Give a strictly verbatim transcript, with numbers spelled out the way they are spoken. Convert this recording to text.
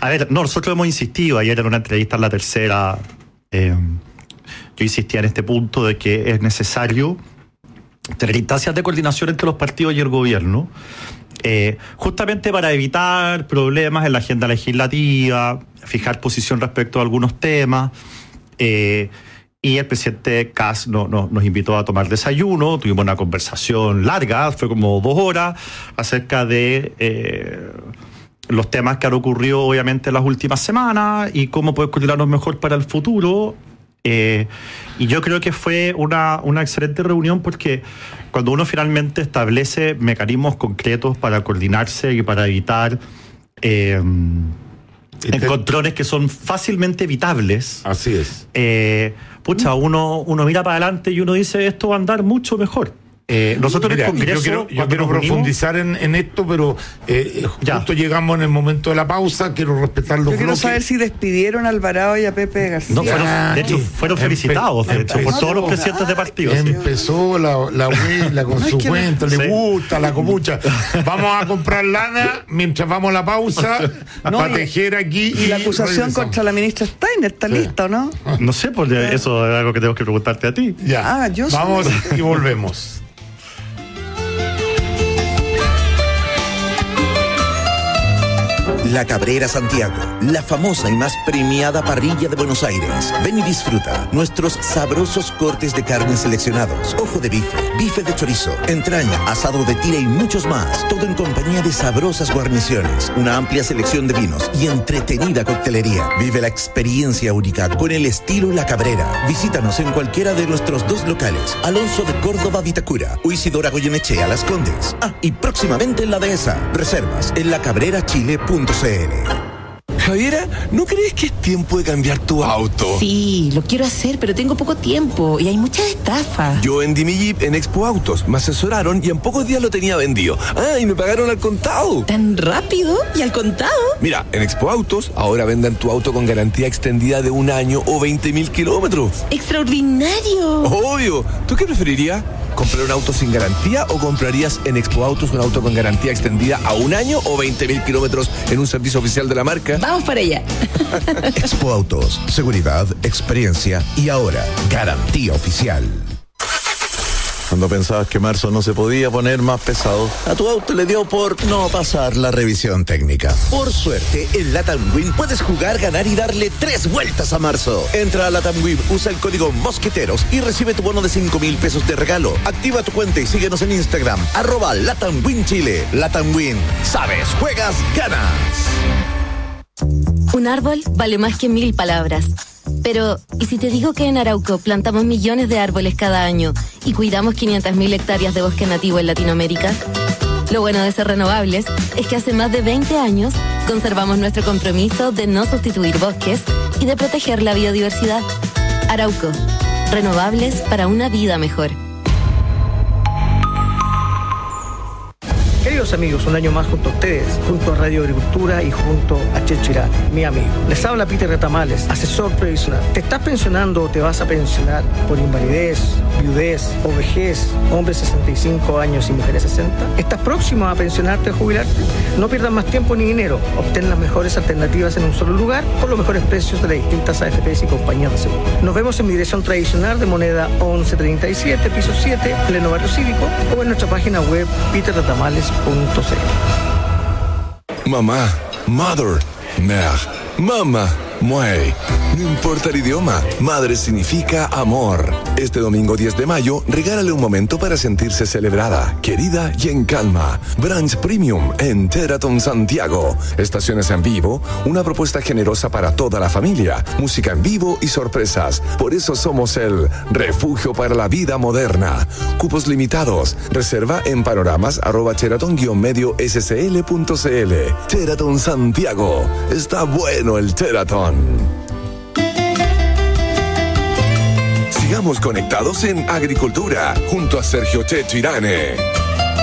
A ver, no, nosotros hemos insistido, ayer en una entrevista en La Tercera, eh, yo insistía en este punto de que es necesario tener instancias de coordinación entre los partidos y el gobierno, eh, justamente para evitar problemas en la agenda legislativa, fijar posición respecto a algunos temas, eh, y el presidente Kast no, no, nos invitó a tomar desayuno, tuvimos una conversación larga, fue como dos horas, acerca de eh, los temas que han ocurrido obviamente en las últimas semanas y cómo poder coordinarnos mejor para el futuro. Eh, y yo creo que fue una, una excelente reunión porque cuando uno finalmente establece mecanismos concretos para coordinarse y para evitar eh, encontrones que son fácilmente evitables. Así es. Eh, pucha, uno, uno mira para adelante y uno dice esto va a andar mucho mejor. Eh, nosotros Mira, en el Congreso, yo quiero, yo quiero profundizar en, en esto, pero eh, justo llegamos en el momento de la pausa. Quiero respetar los Yo quiero bloques. saber si despidieron a Alvarado y a Pepe García. no, fueron, Ya, de hecho, fueron empe- felicitados de hecho, por empezó- todos los presidentes de partidos. sí. Empezó la, la abuela con No, su es que cuento, me- le Sí. gusta la copucha. Vamos a comprar lana mientras vamos a la pausa No, para y- tejer aquí. Y la acusación regresamos. contra la ministra Steiner, ¿está Sí. lista o no? No sé, porque eso es algo que tengo que preguntarte a ti. Ya, Ah, yo soy- vamos y volvemos. La Cabrera Santiago, la famosa y más premiada parrilla de Buenos Aires. Ven y disfruta nuestros sabrosos cortes de carne seleccionados. Ojo de bife, bife de chorizo, entraña, asado de tira y muchos más. Todo en compañía de sabrosas guarniciones, una amplia selección de vinos y entretenida coctelería. Vive la experiencia única con el estilo La Cabrera. Visítanos en cualquiera de nuestros dos locales. Alonso de Córdoba, Vitacura, o Isidora Goyenechea, Las Condes. Ah, y próximamente en La Dehesa. Reservas en lacabrerachile punto c l. Javiera, ¿no crees que es tiempo de cambiar tu auto? Sí, lo quiero hacer, pero tengo poco tiempo y hay muchas estafas. Yo vendí mi Jeep en Expo Autos, me asesoraron y en pocos días lo tenía vendido. Ah, y me pagaron al contado. ¿Tan rápido? ¿Y al contado? Mira, en Expo Autos ahora venden tu auto con garantía extendida de un año o veinte mil kilómetros. ¡Extraordinario! Obvio. ¿Tú qué preferirías? ¿Comprar un auto sin garantía o comprarías en Expo Autos un auto con garantía extendida a un año o veinte mil kilómetros en un servicio oficial de la marca? Vamos para allá. Expo Autos, seguridad, experiencia y ahora garantía oficial. Cuando pensabas que marzo no se podía poner más pesado, a tu auto le dio por no pasar la revisión técnica. Por suerte, en Latam Win puedes jugar, ganar y darle tres vueltas a marzo. Entra a Latam Win, usa el código Mosqueteros y recibe tu bono de cinco mil pesos de regalo. Activa tu cuenta y síguenos en Instagram, arroba Latam Win Chile. Latam Win, sabes, juegas, ganas. Un árbol vale más que mil palabras. Pero, ¿y si te digo que en Arauco plantamos millones de árboles cada año y cuidamos quinientas mil hectáreas de bosque nativo en Latinoamérica? Lo bueno de ser renovables es que hace más de veinte años conservamos nuestro compromiso de no sustituir bosques y de proteger la biodiversidad. Arauco, renovables para una vida mejor. Queridos amigos, un año más junto a ustedes, junto a Radio Agricultura y junto a Checho Irán, mi amigo. Les habla Peter Retamales, asesor previsional. ¿Te estás pensionando o te vas a pensionar por invalidez, viudez o vejez, hombres sesenta y cinco años y mujeres sesenta? ¿Estás próximo a pensionarte o jubilarte? No pierdas más tiempo ni dinero. Obtén las mejores alternativas en un solo lugar por los mejores precios de las distintas A F Pes y compañías de seguro. Nos vemos en mi dirección tradicional de Moneda once treinta y siete, piso siete, pleno barrio cívico, o en nuestra página web peter retamales punto c l. Mamá, mother, mère, mama, muey. No importa el idioma, madre significa amor. Este domingo diez de mayo, regálale un momento para sentirse celebrada, querida y en calma. Brunch Premium en Teraton Santiago. Estaciones en vivo, una propuesta generosa para toda la familia, música en vivo y sorpresas. Por eso somos el refugio para la vida moderna. Cupos limitados. Reserva en panoramas arroba teraton guión medio scl punto cl. Teraton Santiago. Está bueno el Teraton. Sigamos conectados en Agricultura junto a Sergio Checho Irane.